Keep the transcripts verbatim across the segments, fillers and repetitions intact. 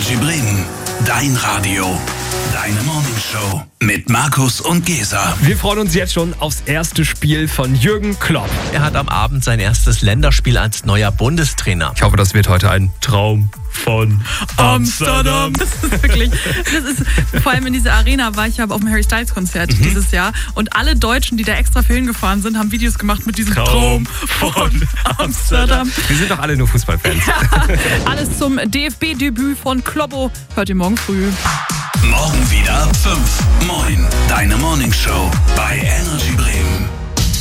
Energy Bremen, dein Radio, deine Morningshow mit Markus und Gesa. Wir freuen uns jetzt schon aufs erste Spiel von Jürgen Klopp. Er hat am Abend sein erstes Länderspiel als neuer Bundestrainer. Ich hoffe, das wird heute ein Traum von Amsterdam. Das ist wirklich, das ist, vor allem in dieser Arena war ich ja auf dem Harry Styles Konzert mhm. dieses Jahr und alle Deutschen, die da extra für hingefahren sind, haben Videos gemacht mit diesem Traum, Traum von Amsterdam. Wir sind doch alle nur Fußballfans. Ja, alles zum D F B-Debüt von Kloppo hört ihr morgen früh. Morgen wieder ab fünf. Moin, deine Morningshow bei Energy Bremen.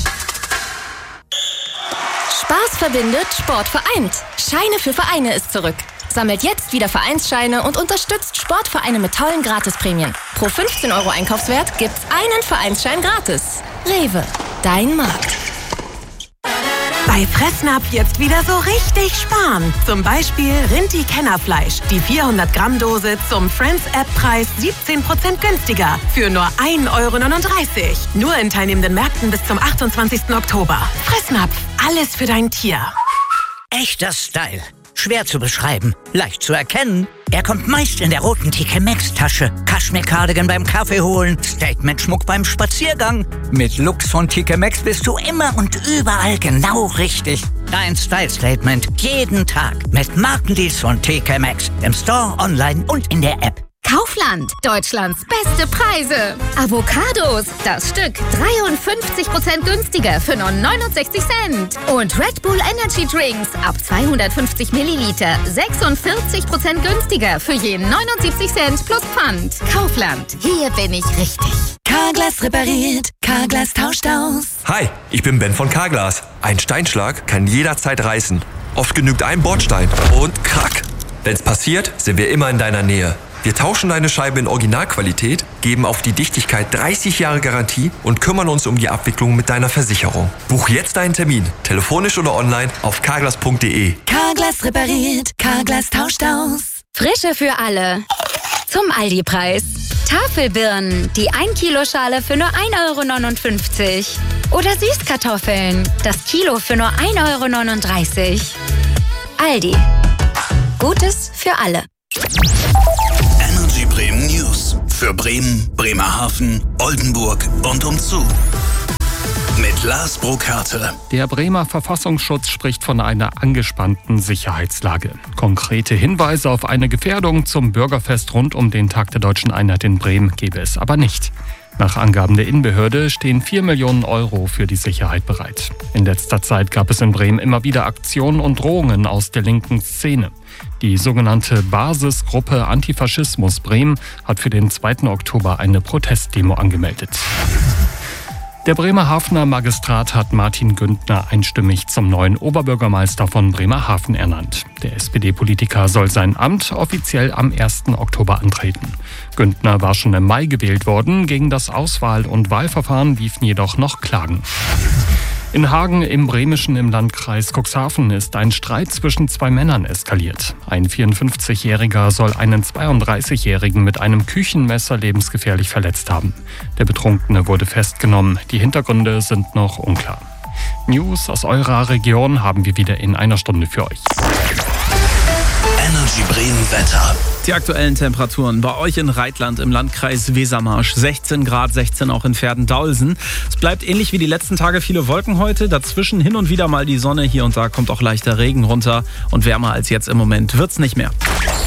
Spaß verbindet, Sport vereint. Scheine für Vereine ist zurück. Sammelt jetzt wieder Vereinsscheine und unterstützt Sportvereine mit tollen Gratisprämien. Pro fünfzehn Euro Einkaufswert gibt's einen Vereinsschein gratis. Rewe, dein Markt. Bei Fressnapf jetzt wieder so richtig sparen. Zum Beispiel Rinti-Kennerfleisch. Die vierhundert Gramm Dose zum Friends-App-Preis siebzehn Prozent günstiger. Für nur ein Euro neununddreißig. Nur in teilnehmenden Märkten bis zum achtundzwanzigsten Oktober. Fressnapf, alles für dein Tier. Echter Style. Schwer zu beschreiben, leicht zu erkennen. Er kommt meist in der roten T K Maxx-Tasche. Kaschmir-Cardigan beim Kaffee holen, Statement-Schmuck beim Spaziergang. Mit Looks von T K Maxx bist du immer und überall genau richtig. Dein Style-Statement jeden Tag mit Markendeals von T K Maxx. Im Store, online und in der App. Kaufland, Deutschlands beste Preise. Avocados, das Stück dreiundfünfzig Prozent günstiger für nur neunundsechzig Cent. Und Red Bull Energy Drinks ab zweihundertfünfzig Milliliter sechsundvierzig Prozent günstiger für je neunundsiebzig Cent plus Pfand. Kaufland, hier bin ich richtig. Carglass repariert, Carglass tauscht aus. Hi, ich bin Ben von Carglass. Ein Steinschlag kann jederzeit reißen. Oft genügt ein Bordstein und krack. Wenn's passiert, sind wir immer in deiner Nähe. Wir tauschen deine Scheibe in Originalqualität, geben auf die Dichtigkeit dreißig Jahre Garantie und kümmern uns um die Abwicklung mit deiner Versicherung. Buch jetzt deinen Termin, telefonisch oder online auf carglass punkt de. Carglass repariert, Carglass tauscht aus. Frische für alle. Zum Aldi-Preis. Tafelbirnen, die ein Kilo Schale für nur ein Euro neunundfünfzig. Oder Süßkartoffeln, das Kilo für nur ein Euro neununddreißig. Aldi. Gutes für alle. Energy Bremen News für Bremen, Bremerhaven, Oldenburg und umzu. Mit Lars Burkhardt. Der Bremer Verfassungsschutz spricht von einer angespannten Sicherheitslage. Konkrete Hinweise auf eine Gefährdung zum Bürgerfest rund um den Tag der Deutschen Einheit in Bremen gebe es aber nicht. Nach Angaben der Innenbehörde stehen vier Millionen Euro für die Sicherheit bereit. In letzter Zeit gab es in Bremen immer wieder Aktionen und Drohungen aus der linken Szene. Die sogenannte Basisgruppe Antifaschismus Bremen hat für den zweiten Oktober eine Protestdemo angemeldet. Der Bremerhavener Magistrat hat Martin Güntner einstimmig zum neuen Oberbürgermeister von Bremerhaven ernannt. Der S P D-Politiker soll sein Amt offiziell am ersten Oktober antreten. Güntner war schon im Mai gewählt worden, gegen das Auswahl- und Wahlverfahren liefen jedoch noch Klagen. In Hagen im Bremischen im Landkreis Cuxhaven ist ein Streit zwischen zwei Männern eskaliert. Ein vierundfünfzigjähriger soll einen zweiunddreißigjährigen mit einem Küchenmesser lebensgefährlich verletzt haben. Der Betrunkene wurde festgenommen. Die Hintergründe sind noch unklar. News aus eurer Region haben wir wieder in einer Stunde für euch. Energy Bremen Wetter. Die aktuellen Temperaturen bei euch in Reitland im Landkreis Wesermarsch. sechzehn Grad, sechzehn auch in Verden-Daulsen. Es bleibt ähnlich wie die letzten Tage, viele Wolken heute. Dazwischen hin und wieder mal die Sonne. Hier und da kommt auch leichter Regen runter. Und wärmer als jetzt im Moment wird's nicht mehr.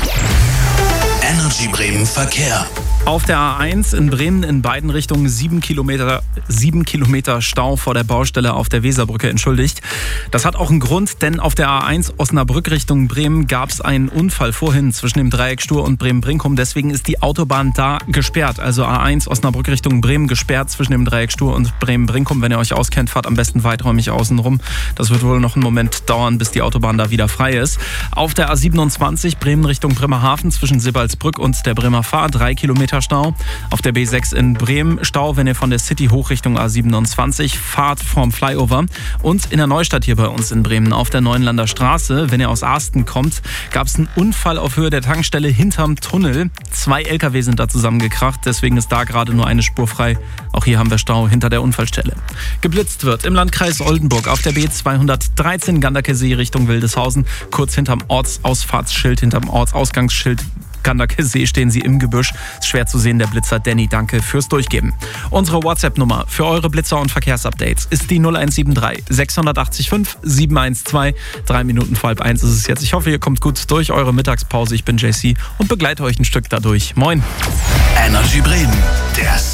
Energy Bremen Verkehr. Auf der A eins in Bremen in beiden Richtungen sieben Kilometer, sieben Kilometer Stau vor der Baustelle auf der Weserbrücke, entschuldigt. Das hat auch einen Grund, denn auf der A eins Osnabrück Richtung Bremen gab es einen Unfall vorhin zwischen dem Dreieck Stur und Bremen-Brinkum. Deswegen ist die Autobahn da gesperrt. Also A eins Osnabrück Richtung Bremen gesperrt zwischen dem Dreieck Stur und Bremen-Brinkum. Wenn ihr euch auskennt, fahrt am besten weiträumig außen rum. Das wird wohl noch einen Moment dauern, bis die Autobahn da wieder frei ist. Auf der A siebenundzwanzig Bremen Richtung Bremerhaven zwischen Sibalsbrück und der Bremer Fahr drei Kilometer Stau. Auf der B sechs in Bremen Stau, wenn ihr von der City hoch Richtung A siebenundzwanzig fahrt vorm Flyover. Und in der Neustadt hier bei uns in Bremen auf der Neuenlander Straße, wenn ihr aus Arsten kommt, gab es einen Unfall auf Höhe der Tankstelle hinterm Tunnel. Zwei L K W sind da zusammengekracht, deswegen ist da gerade nur eine Spur frei. Auch hier haben wir Stau hinter der Unfallstelle. Geblitzt wird im Landkreis Oldenburg auf der B zweihundertdreizehn Ganderkesee Richtung Wildeshausen, kurz hinterm Ortsausfahrtsschild, hinterm Ortsausgangsschild Gandake See stehen sie im Gebüsch. Ist schwer zu sehen, der Blitzer. Danny, danke fürs Durchgeben. Unsere WhatsApp-Nummer für eure Blitzer- und Verkehrsupdates ist die null eins sieben drei sechs acht fünf sieben eins zwei. Drei Minuten vor halb eins ist es jetzt. Ich hoffe, ihr kommt gut durch eure Mittagspause. Ich bin J C und begleite euch ein Stück dadurch. Moin. Energy Bremen, der